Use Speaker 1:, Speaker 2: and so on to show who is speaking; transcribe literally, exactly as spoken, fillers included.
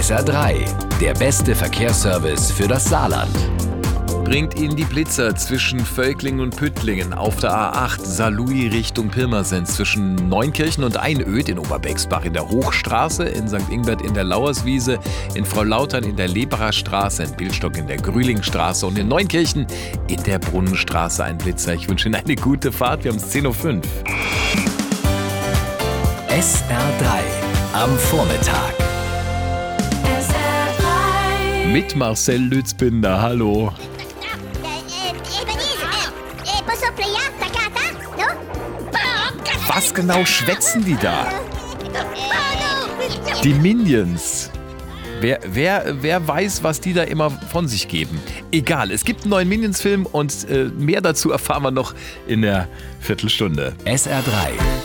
Speaker 1: S R drei, der beste Verkehrsservice für das Saarland.
Speaker 2: Bringt Ihnen die Blitzer zwischen Völklingen und Püttlingen auf der A acht Saarlouis Richtung Pirmasens, zwischen Neunkirchen und Einöd in Oberbexbach in der Hochstraße, in Sankt Ingbert in der Lauerswiese, in Fraulautern in der Leberer Straße, in Bildstock in der Grühlingstraße und in Neunkirchen in der Brunnenstraße ein Blitzer. Ich wünsche Ihnen eine gute Fahrt. Wir haben es zehn Uhr fünf.
Speaker 1: S R drei am Vormittag.
Speaker 3: S R drei.
Speaker 2: Mit Marcel Lützbinder. Hallo. Was genau schwätzen die da? Die Minions. Wer, wer, wer weiß, was die da immer von sich geben? Egal, es gibt einen neuen Minions-Film und äh, mehr dazu erfahren wir noch in der Viertelstunde.
Speaker 1: S R drei